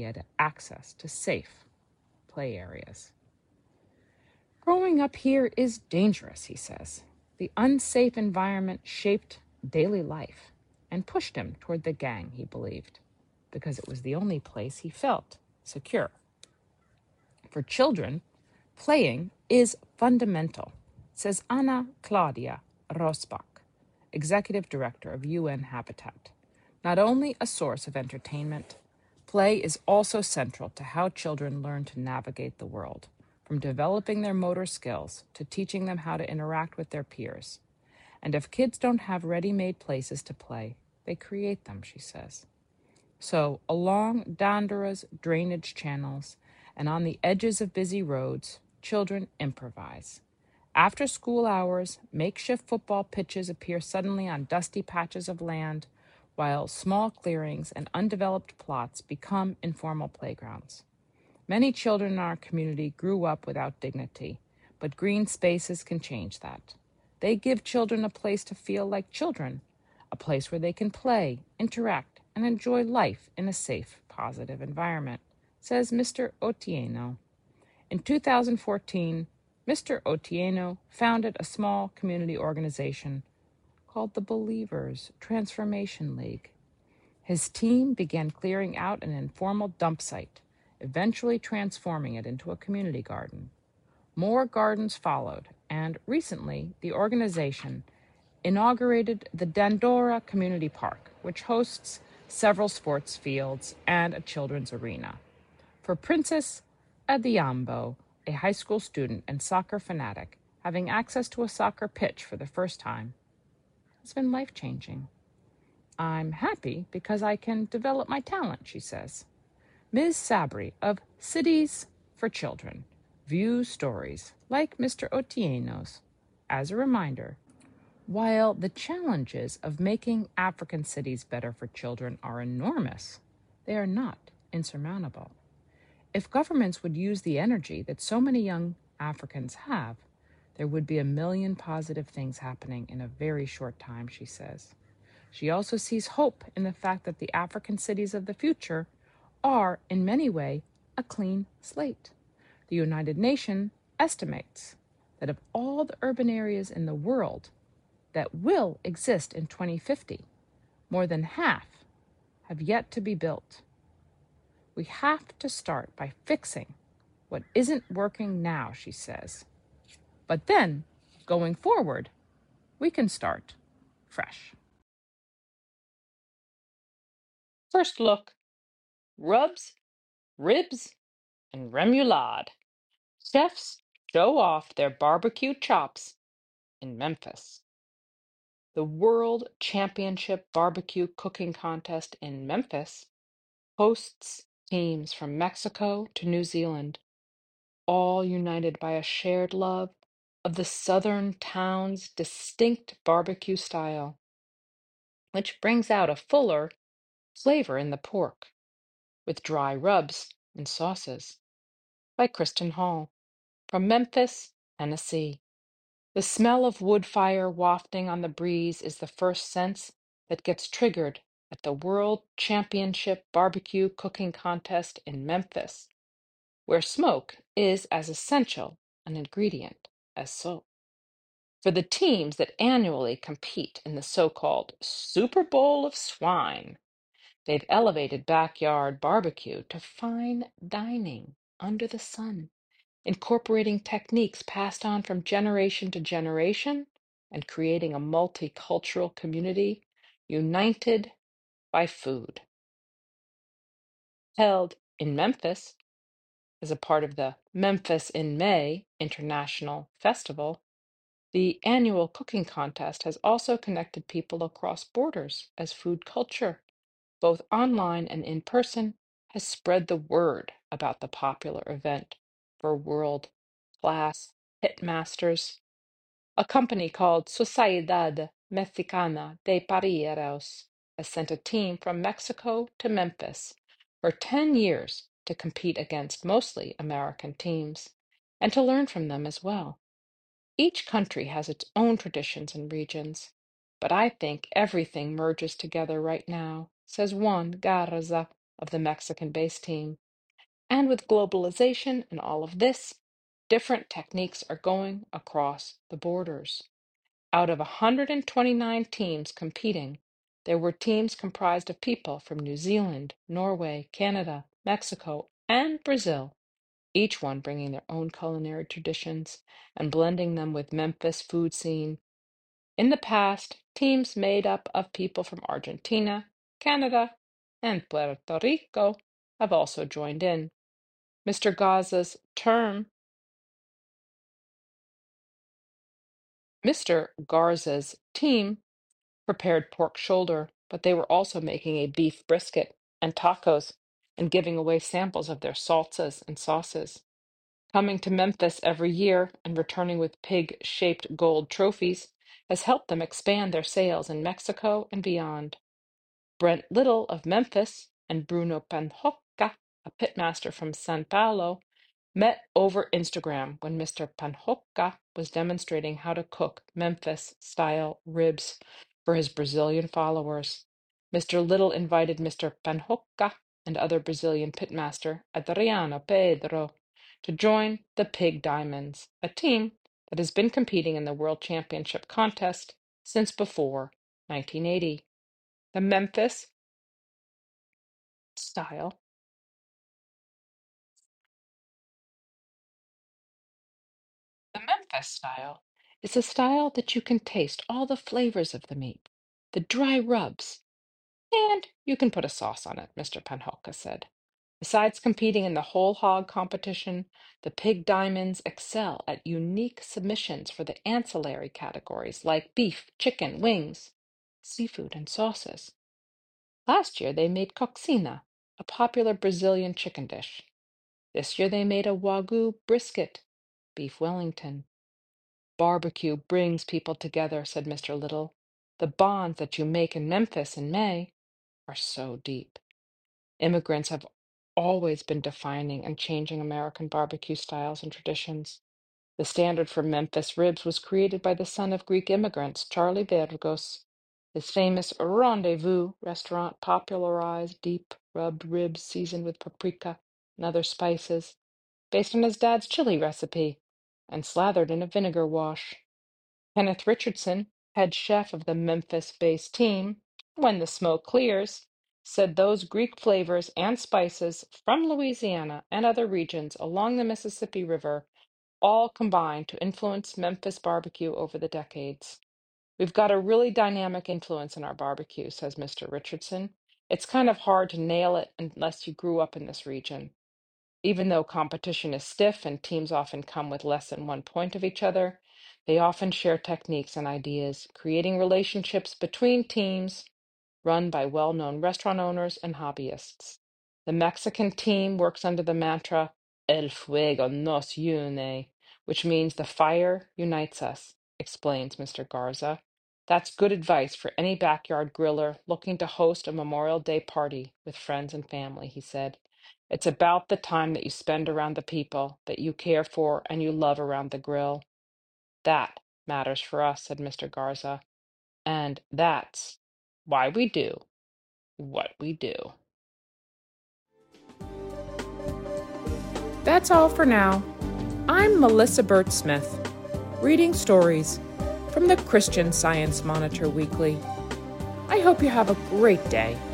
had access to safe play areas. Growing up here is dangerous, he says. The unsafe environment shaped daily life and pushed him toward the gang, he believed, because it was the only place he felt secure. For children, playing is fundamental, says Ana Claudia Rosbach, executive director of UN Habitat. Not only a source of entertainment, play is also central to how children learn to navigate the world, from developing their motor skills to teaching them how to interact with their peers. And if kids don't have ready-made places to play, they create them, she says. So, along Dandara's drainage channels and on the edges of busy roads, children improvise. After school hours, makeshift football pitches appear suddenly on dusty patches of land, while small clearings and undeveloped plots become informal playgrounds. Many children in our community grew up without dignity, but green spaces can change that. They give children a place to feel like children, a place where they can play, interact, and enjoy life in a safe, positive environment, says Mr. Otieno. In 2014, Mr. Otieno founded a small community organization called the Believers Transformation League. His team began clearing out an informal dump site, eventually transforming it into a community garden. More gardens followed, and recently the organization inaugurated the Dandora Community Park, which hosts several sports fields and a children's arena. For Princess Adiambo, a high school student and soccer fanatic, having access to a soccer pitch for the first time has been life-changing. I'm happy because I can develop my talent, she says. Ms. Sabri of Cities for Children views stories like Mr. Otieno's as a reminder. While the challenges of making African cities better for children are enormous, they are not insurmountable. If governments would use the energy that so many young Africans have, there would be a million positive things happening in a very short time, she says. She also sees hope in the fact that the African cities of the future are, in many ways, a clean slate. The United Nations estimates that of all the urban areas in the world that will exist in 2050, more than half have yet to be built. We have to start by fixing what isn't working now, she says. But then, going forward, we can start fresh. First look: rubs, ribs, and remoulade. Chefs show off their barbecue chops in Memphis. The World Championship Barbecue Cooking Contest in Memphis hosts teams from Mexico to New Zealand, all united by a shared love of the southern town's distinct barbecue style, which brings out a fuller flavor in the pork, with dry rubs and sauces. By Kristen Hall, from Memphis, Tennessee. The smell of wood fire wafting on the breeze is the first sense that gets triggered at the World Championship Barbecue Cooking Contest in Memphis, where smoke is as essential an ingredient as salt. For the teams that annually compete in the so-called Super Bowl of Swine, they've elevated backyard barbecue to fine dining under the sun, incorporating techniques passed on from generation to generation and creating a multicultural community united by food. Held in Memphis as a part of the Memphis in May International Festival, the annual cooking contest has also connected people across borders as food culture, both online and in person, has spread the word about the popular event for world-class pitmasters. A company called Sociedad Mexicana de Parrilleros has sent a team from Mexico to Memphis for 10 years to compete against mostly American teams and to learn from them as well. Each country has its own traditions and regions, but I think everything merges together right now, says Juan Garza of the Mexican-based team. And with globalization and all of this, different techniques are going across the borders. Out of 129 teams competing, there were teams comprised of people from New Zealand, Norway, Canada, Mexico, and Brazil, each one bringing their own culinary traditions and blending them with Memphis food scene. In the past, teams made up of people from Argentina, Canada, and Puerto Rico have also joined in. Mr. Gaza's term Mr. Garza's team prepared pork shoulder, but they were also making a beef brisket and tacos and giving away samples of their salsas and sauces. Coming to Memphis every year and returning with pig-shaped gold trophies has helped them expand their sales in Mexico and beyond. Brent Little of Memphis and Bruno Panjoca, a pitmaster from San Paulo, met over Instagram when Mr. Panjoca was demonstrating how to cook Memphis-style ribs for his Brazilian followers. Mr. Little invited Mr. Panjoca and other Brazilian pitmaster Adriano Pedro to join the Pig Diamonds, a team that has been competing in the World Championship contest since before 1980. The Memphis style The Memphis style is a style that you can taste all the flavors of the meat, the dry rubs, and you can put a sauce on it, Mr. Panhoka said. Besides competing in the whole hog competition, the Pig Diamonds excel at unique submissions for the ancillary categories like beef, chicken, wings, seafood, and sauces. Last year they made coxina, a popular Brazilian chicken dish. This year they made a Wagyu brisket, beef Wellington. Barbecue brings people together, said Mr. Little. The bonds that you make in Memphis in May are so deep. Immigrants have always been defining and changing American barbecue styles and traditions. The standard for Memphis ribs was created by the son of Greek immigrants, Charlie Vergos. His famous Rendezvous restaurant popularized deep rubbed ribs seasoned with paprika and other spices, based on his dad's chili recipe, and slathered in a vinegar wash. Kenneth Richardson, head chef of the Memphis-based team, when the smoke clears, said those Greek flavors and spices from Louisiana and other regions along the Mississippi River all combined to influence Memphis barbecue over the decades. We've got a really dynamic influence in our barbecue, says Mr. Richardson. It's kind of hard to nail it unless you grew up in this region. Even though competition is stiff and teams often come with less than 1 point of each other, they often share techniques and ideas, creating relationships between teams run by well-known restaurant owners and hobbyists. The Mexican team works under the mantra El fuego nos une, which means the fire unites us, explains Mr. Garza. That's good advice for any backyard griller looking to host a Memorial Day party with friends and family, he said. It's about the time that you spend around the people that you care for and you love around the grill. That matters for us, said Mr. Garza. And that's why we do what we do. That's all for now. I'm Melissa Burt Smith, reading stories from the Christian Science Monitor Weekly. I hope you have a great day.